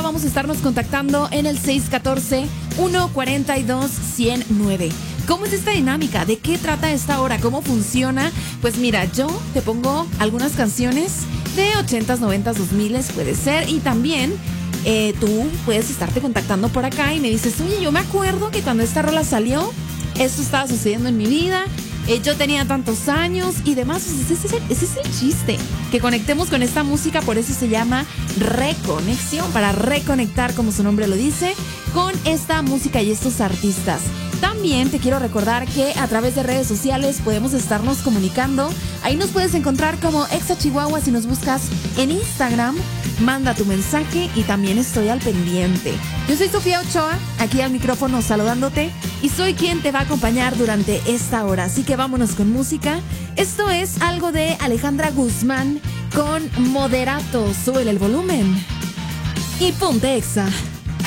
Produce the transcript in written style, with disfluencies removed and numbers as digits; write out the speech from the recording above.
vamos a estarnos contactando en el 614-142-109. ¿Cómo es esta dinámica? ¿De qué trata esta hora? ¿Cómo funciona? Pues mira, yo te pongo algunas canciones de 80s, 90s, 2000s, puede ser, y también tú puedes estarte contactando por acá y me dices, oye, yo me acuerdo que cuando esta rola salió, esto estaba sucediendo en mi vida, yo tenía tantos años y demás. Ese es el chiste, que conectemos con esta música, por eso se llama reconexión, para reconectar, como su nombre lo dice, con esta música y estos artistas. También te quiero recordar que a través de redes sociales podemos estarnos comunicando. Ahí nos puedes encontrar como Exa Chihuahua si nos buscas en Instagram. Manda tu mensaje y también estoy al pendiente. Yo soy Sofía Ochoa, aquí al micrófono saludándote, y soy quien te va a acompañar durante esta hora. Así que vámonos con música. Esto es algo de Alejandra Guzmán con Moderato. Súbele el volumen y ponte Exa.